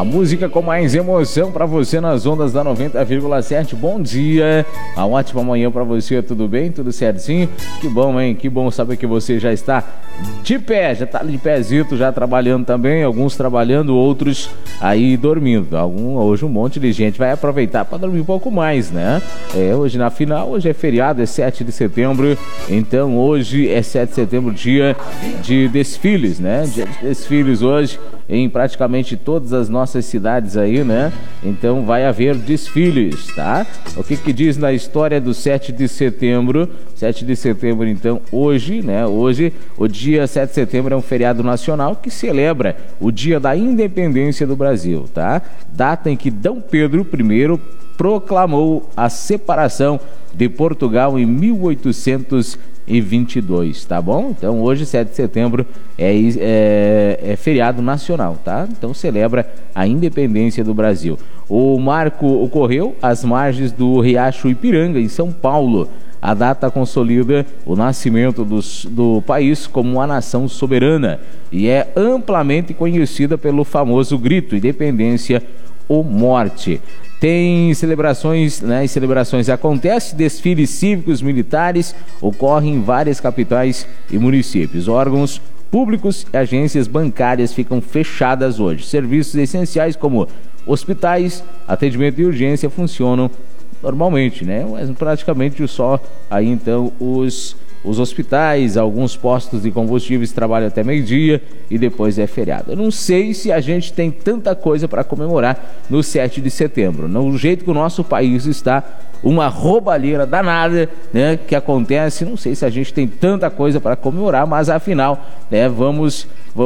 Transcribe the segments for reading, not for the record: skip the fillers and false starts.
A música com mais emoção para você nas ondas da 90,7. Bom dia, uma ótima manhã para você, tudo bem? Tudo certinho? Que bom, hein? Que bom saber que você já está de pé, já está de pézito, já trabalhando também, alguns trabalhando, outros aí dormindo. Hoje um monte de gente vai aproveitar para dormir um pouco mais, né? Hoje na final, hoje é feriado, é 7 de setembro, então hoje é 7 de setembro, dia de desfiles, né? Dia de desfiles hoje em praticamente todas as nossas cidades aí, né? Então vai haver desfiles, tá? O que diz na história do 7 de setembro? 7 de setembro, então, hoje, né? Hoje, o dia 7 de setembro é um feriado nacional que celebra o dia da independência do Brasil, tá? Data em que D. Pedro I proclamou a separação de Portugal em 1822, tá bom? Então hoje, 7 de setembro, é feriado nacional, tá? Então celebra a independência do Brasil. O marco ocorreu às margens do Riacho Ipiranga, em São Paulo. A data consolida o nascimento do país como uma nação soberana e é amplamente conhecida pelo famoso grito: independência ou morte. Tem celebrações, né? E celebrações acontecem, desfiles cívicos militares ocorrem em várias capitais e municípios. Órgãos públicos e agências bancárias ficam fechadas hoje. Serviços essenciais como hospitais, atendimento e urgência funcionam normalmente, né? Mas praticamente só aí então os hospitais, alguns postos de combustíveis trabalham até meio-dia e depois é feriado. Eu não sei se a gente tem tanta coisa para comemorar no 7 de setembro. No jeito que o nosso país está, uma roubalheira danada, né, que acontece. Não sei se a gente tem tanta coisa para comemorar, mas afinal, né, vamos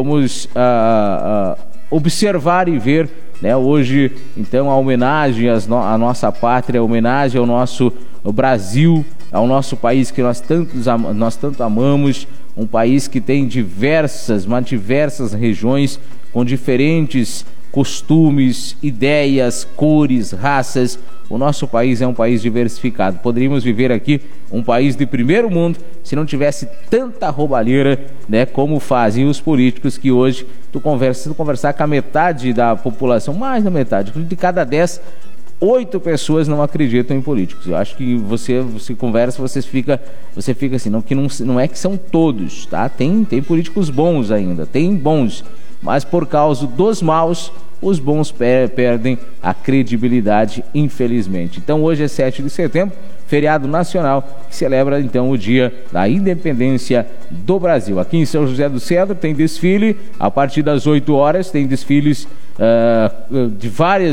observar e ver, né, hoje, então, a homenagem à nossa pátria, a homenagem ao nosso Brasil, ao nosso país que nós tanto amamos, um país que tem diversas regiões com diferentes costumes, ideias, cores, raças. O nosso país é um país diversificado. Poderíamos viver aqui um país de primeiro mundo se não tivesse tanta roubalheira, né, como fazem os políticos, que hoje se tu conversar com a metade da população, mais da metade, de cada 10, 8 pessoas não acreditam em políticos. Eu acho que você conversa, você fica assim, não é que são todos, tá? Tem políticos bons ainda, tem bons, mas por causa dos maus, os bons perdem a credibilidade, infelizmente. Então hoje é 7 de setembro, feriado nacional, que celebra então o dia da independência do Brasil. Aqui em São José do Cedro tem desfile, a partir das 8 horas tem desfiles de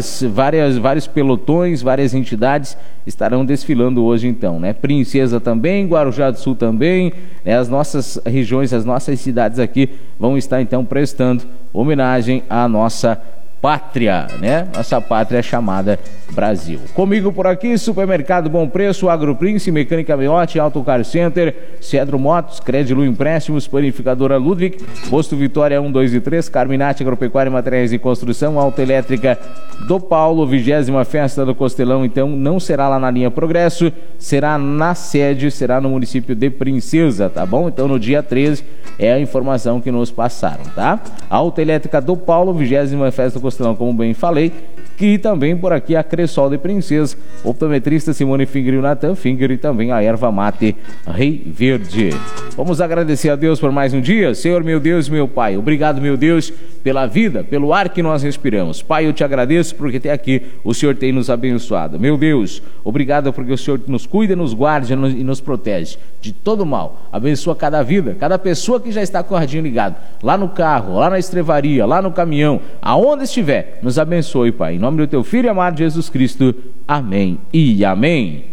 vários pelotões, várias entidades estarão desfilando hoje então, né? Princesa também, Guarujá do Sul também, né? As nossas regiões, as nossas cidades aqui vão estar então prestando homenagem à nossa pátria, né? Nossa pátria chamada Brasil. Comigo por aqui, Supermercado Bom Preço, Agroprince, Mecânica Meote, Auto Car Center, Cedro Motos, Crédilo Empréstimos, Panificadora Ludwig, Posto Vitória 1, 2 e 3, Carminati Agropecuária e Materiais de Construção, Autoelétrica do Paulo, 20ª Festa do Costelão, então não será lá na linha Progresso, será na sede, será no município de Princesa, tá bom? Então no dia 13 é a informação que nos passaram, tá? Autoelétrica do Paulo, 20ª Festa do Costelão, como bem falei, que também por aqui a Cressol de Princesa, optometrista Simone Finger e o Natan Finger e também a erva mate Rei Verde. Vamos agradecer a Deus por mais um dia. Senhor, meu Deus, meu Pai, obrigado, meu Deus, pela vida, pelo ar que nós respiramos. Pai, eu te agradeço porque até aqui o Senhor tem nos abençoado. Meu Deus, obrigado porque o Senhor nos cuida, nos guarda e nos protege de todo mal. Abençoa cada vida, cada pessoa que já está com o radinho ligado, lá no carro, lá na estrevaria, lá no caminhão, aonde estiver, nos abençoe, Pai. Em nome do teu Filho amado Jesus Cristo. Amém e amém.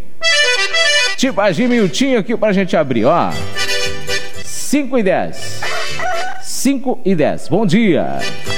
Tipagem Miltinho aqui pra gente abrir, ó. 5 e 10. 5 e 10. Bom dia.